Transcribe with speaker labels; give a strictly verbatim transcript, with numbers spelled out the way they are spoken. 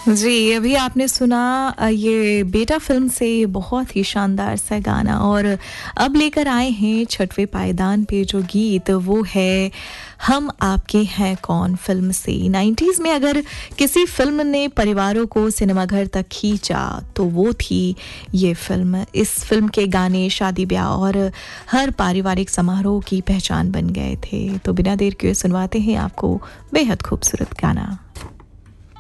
Speaker 1: जी, अभी आपने सुना अ, ये बेटा फ़िल्म से ये बहुत ही शानदार सा गाना और अब लेकर आए हैं छठवें पायदान पे जो गीत वो है हम आपके हैं कौन फ़िल्म से। नाइंटीज़ में अगर किसी फ़िल्म ने परिवारों को सिनेमाघर तक खींचा तो वो थी ये फ़िल्म। इस फ़िल्म के गाने शादी ब्याह और हर पारिवारिक समारोह की पहचान बन गए थे। तो बिना देर किए सुनवाते हैं आपको बेहद खूबसूरत गाना।